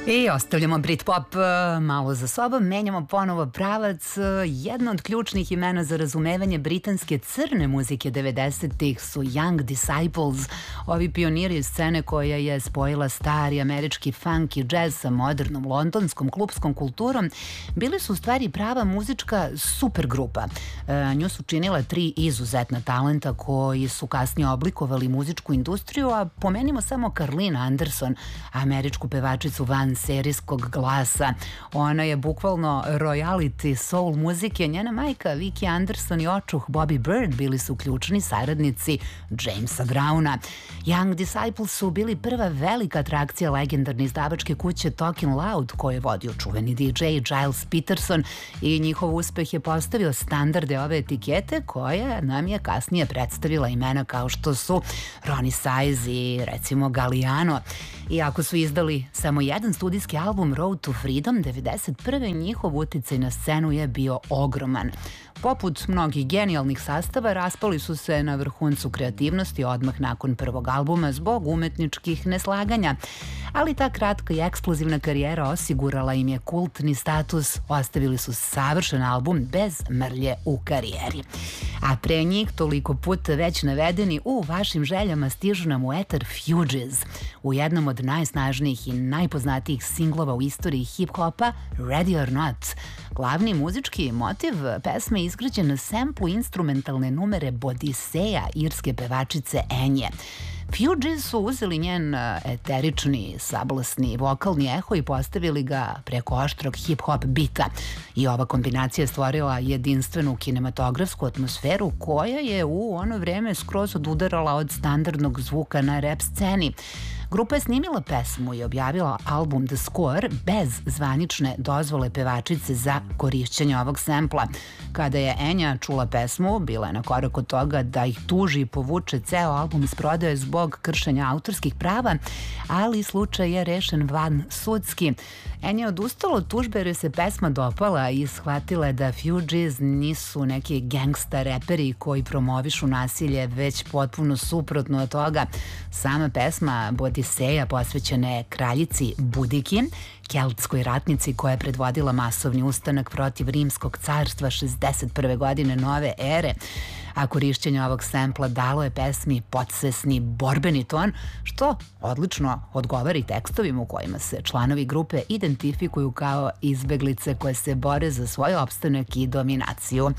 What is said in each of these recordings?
I ostavljamo Britpop malo za sobom, menjamo ponovo pravac. Jedno od ključnih imena za razumevanje britanske crne muzike 90-ih su Young Disciples, ovi pioniri scene koja je spojila stari američki funk i džez sa modernom londonskom klupskom kulturom. Bili su u stvari prava muzička supergrupa. Nju su činila 3 izuzetna talenta koji su kasnije oblikovali muzičku industriju, a pomenimo samo Carleen Anderson, američku pevačicu van serijskog glasa. Ona je bukvalno royalty soul muzike. Njena majka Vicki Anderson i očuh Bobby Bird bili su ključni saradnici Jamesa Browna. Young Disciples su bili prva velika atrakcija legendarne izdavačke kuće Talking Loud, koju je vodio čuveni DJ Giles Peterson, i njihov uspeh je postavio standarde ove etikete koja nam je kasnije predstavila imena kao što su Ronnie Size i recimo Galliano. Iako su izdali samo jedan studijski album, Road to Freedom 91. njihov uticaj na scenu je bio ogroman. Poput mnogih genijalnih sastava, raspali su se na vrhuncu kreativnosti odmah nakon prvog albuma zbog umetničkih neslaganja. Ali ta kratka i eksplozivna karijera osigurala im je kultni status, ostavili su savršen album bez mrlje u karijeri. A pre njih, toliko puta već navedeni, u vašim željama stižu nam u etar Fugees, u jednom od najsnažnijih i najpoznatijih singlova u istoriji hip-hopa, Ready or Not. Glavni muzički motiv pesme je izgrađen na semplu instrumentalne numere Bodiseja, irske pevačice Enje. Fugees su uzeli njen eterični, sablasni vokalni eho i postavili ga preko oštrog hip-hop bita. I ova kombinacija je stvorila jedinstvenu kinematografsku atmosferu koja je u ono vreme skroz odudarala od standardnog zvuka na rap sceni. Grupa je snimila pesmu i objavila album The Score bez zvanične dozvole pevačice za korišćenje ovog sempla. Kada je Enja čula pesmu, bila je na korak od toga da ih tuži i povuče ceo album iz prodaje zbog kršenja autorskih prava, ali slučaj je rešen van sudski. Enja je odustala od tužbe jer je se pesma dopala i shvatila je da Fugees nisu neki gangsta reperi koji promovišu nasilje, već potpuno suprotno od toga. Sama pesma Bodiseja posvećena je kraljici Budiki, keltskoj ratnici koja je predvodila masovni ustanak protiv Rimskog carstva 61. godine nove ere, a korišćenje ovog sempla dalo je pesmi podsvesni borbeni ton, što odlično odgovara i tekstovima u kojima se članovi grupe identifikuju kao izbeglice koje se bore za svoj opstanak i dominaciju.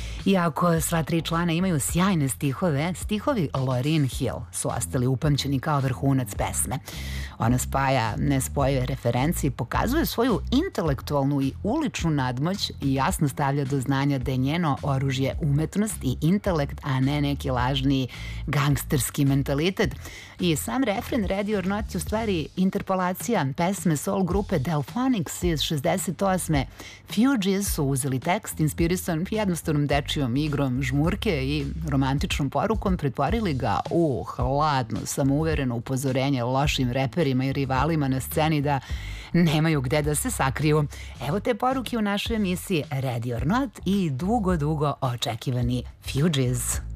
Iako sva 3 člana imaju sjajne stihove, stihovi Lauryn Hill su ostali upamćeni kao vrhunac pesme. Ona spaja nespojive referencije i pokazuje svoju intelektualnu i uličnu nadmoć i jasno stavlja do znanja da je njeno oružje umetnost i intelekt, a ne neki lažni gangsterski mentalitet. I sam refren Ready or Not je u stvari interpolacija pesme soul grupe Delphonics iz 68. Fugees su uzeli tekst inspirisan jednostavnom dečijom igrom žmurke i romantičnom porukom, pretvorili ga u hladno, samouvereno upozorenje lošim reperima i rivalima na sceni da nemaju gde da se sakriju. Evo te poruke u našoj emisiji Ready or Not i dugo očekivani Fugees.